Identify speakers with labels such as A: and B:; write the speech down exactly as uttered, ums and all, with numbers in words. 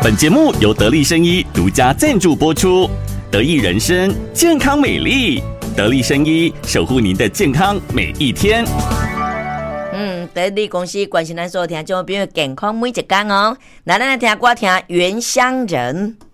A: 本节目由得力生医独家赞助播出，得益人生健康美丽，得力生医守护您的健康每一天。
B: 嗯，得力公司关心咱所有听众朋友健康每一天哦。那咱来听歌，听《原乡人》。